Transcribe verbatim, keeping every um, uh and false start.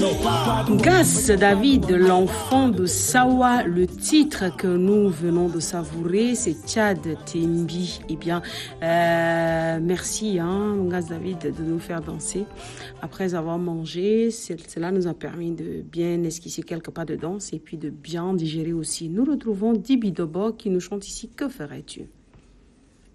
Gas David, l'enfant de Sawa, le titre que nous venons de savourer, c'est Tchad Tembi. Eh bien, euh, merci, hein, Gas David, de nous faire danser. Après avoir mangé, cela nous a permis de bien esquisser quelques pas de danse et puis de bien digérer aussi. Nous retrouvons Dibi Dobo qui nous chante ici « Que ferais-tu »